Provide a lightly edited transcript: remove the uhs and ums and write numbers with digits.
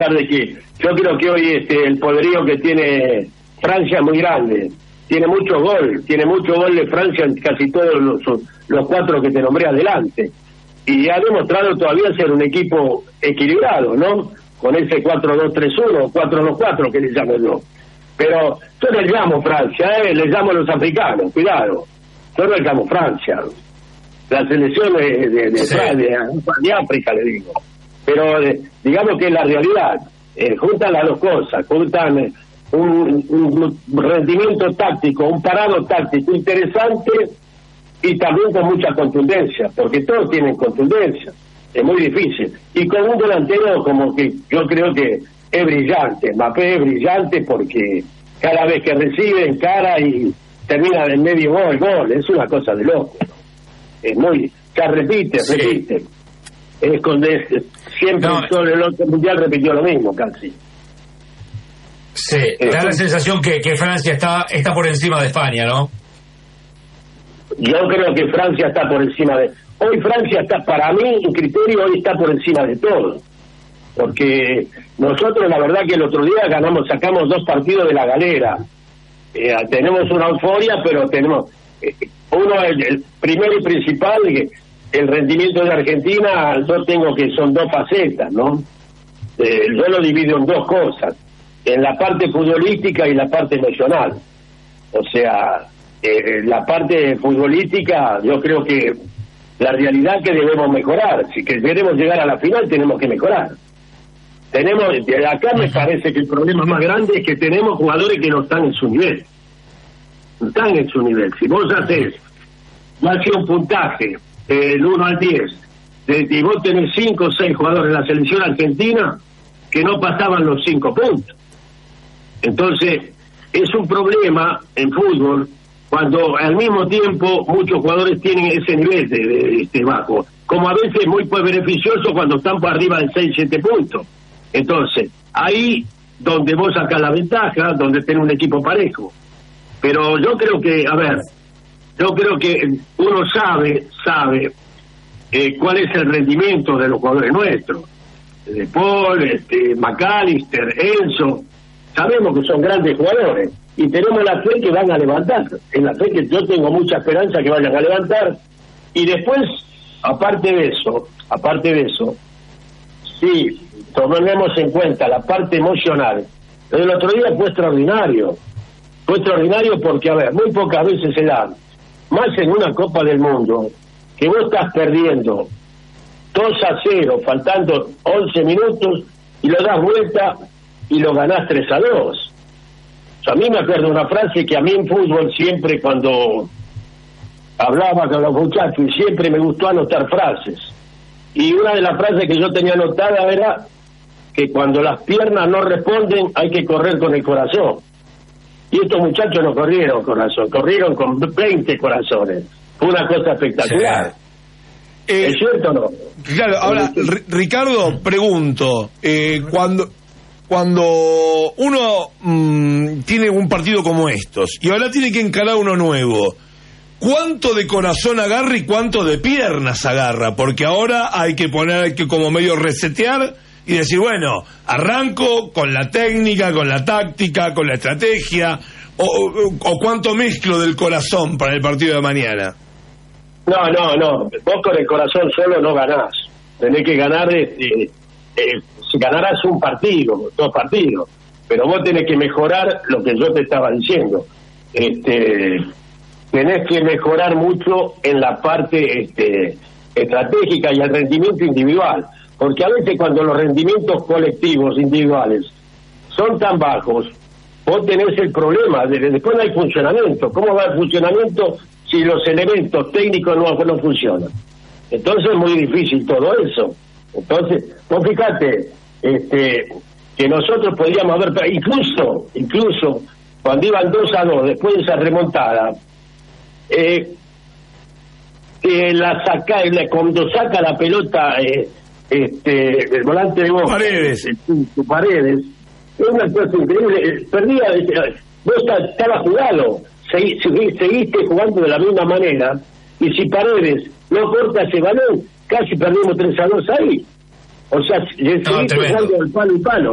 pesar de que yo creo que hoy el poderío que tiene Francia es muy grande. Tiene mucho gol de Francia en casi todos los 4 que te nombré adelante. Y ha demostrado todavía ser un equipo equilibrado, ¿no? Con ese 4-2-3-1, 4-2-4 que le llamo yo. Pero yo le llamo Francia, le llamo a los africanos, cuidado. Yo no le llamo Francia. La selección de África, le digo. Pero digamos que es la realidad. Juntan las dos cosas, juntan un rendimiento táctico, un parado táctico interesante y también con mucha contundencia, porque todos tienen contundencia, es muy difícil. Y con un delantero como que yo creo que es brillante, Mbappé es brillante porque cada vez que recibe encara y termina del medio gol, es una cosa de loco, ¿no? Es muy, ya repite. Es con siempre sobre el otro mundial repitió lo mismo casi. Sí, da la sensación que Francia está por encima de España, ¿no? Yo creo que Francia está por encima de... Hoy Francia está, para mí, en criterio, hoy está por encima de todo. Porque nosotros, la verdad que el otro día sacamos 2 partidos de la galera. Tenemos una euforia, pero tenemos... uno, el primero y principal, el rendimiento de Argentina, yo tengo que son 2 facetas, ¿no? Yo lo divido en 2 cosas. En la parte futbolística y la parte emocional. O sea... la parte futbolística, yo creo que la realidad que debemos mejorar. Si queremos llegar a la final, tenemos que mejorar. Acá me parece que el problema más grande es que tenemos jugadores que no están en su nivel. No están en su nivel. Si vos haces un puntaje del 1 al 10, y vos tenés 5 o 6 jugadores en la selección argentina que no pasaban los 5 puntos. Entonces, es un problema en fútbol cuando al mismo tiempo muchos jugadores tienen ese nivel de bajo, como a veces muy beneficioso cuando están por arriba de 6-7 puntos. Entonces, ahí donde vos sacás la ventaja, donde tenés un equipo parejo. Pero yo creo que, yo creo que uno sabe cuál es el rendimiento de los jugadores nuestros. De Paul, McAllister, Enzo, sabemos que son grandes jugadores. Y tenemos la fe que van a levantar, en la fe que yo tengo mucha esperanza que vayan a levantar. Y después, aparte de eso, sí, tomemos en cuenta la parte emocional. El otro día fue extraordinario porque, muy pocas veces se da, más en una Copa del Mundo, que vos estás perdiendo 2-0, faltando 11 minutos, y lo das vuelta y lo ganás 3-2. A mí me acuerdo una frase que a mí en fútbol siempre cuando hablaba con los muchachos, y siempre me gustó anotar frases. Y una de las frases que yo tenía anotada era que cuando las piernas no responden hay que correr con el corazón. Y estos muchachos no corrieron corazón, corrieron con 20 corazones. Fue una cosa espectacular. Sí. ¿Es cierto o no? Claro, ahora, Ricardo, pregunto, cuando uno tiene un partido como estos y ahora tiene que encarar uno nuevo, ¿cuánto de corazón agarra y cuánto de piernas agarra? Porque ahora hay que como medio resetear y decir, bueno, arranco con la técnica, con la táctica, con la estrategia, o cuánto mezclo del corazón para el partido de mañana. No, vos con el corazón solo no ganás, tenés que ganar ganarás un partido, 2 partidos, pero vos tenés que mejorar lo que yo te estaba diciendo. Tenés que mejorar mucho en la parte estratégica y el rendimiento individual, porque a veces cuando los rendimientos colectivos individuales son tan bajos, vos tenés el problema, después no hay funcionamiento. ¿Cómo va el funcionamiento si los elementos técnicos no funcionan? Entonces es muy difícil todo eso. Entonces, vos fíjate, que nosotros podíamos haber, incluso cuando iban 2-2 después de esa remontada, cuando saca la pelota el volante de Boca, Paredes, es una cosa increíble, vos estabas jugado, seguiste jugando de la misma manera, y si Paredes no corta ese balón, casi perdimos 3-2 ahí. O sea, seguiste jugando del palo y palo.